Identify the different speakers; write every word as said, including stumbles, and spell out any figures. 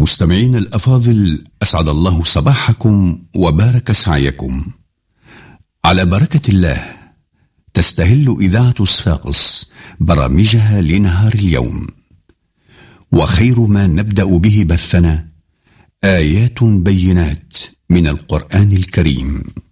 Speaker 1: مستمعين الأفاضل، أسعد الله صباحكم وبارك سعيكم. على بركة الله تستهل إذاعة صفاقس برامجها لنهار اليوم، وخير ما نبدأ به بثنا آيات بينات من القرآن الكريم.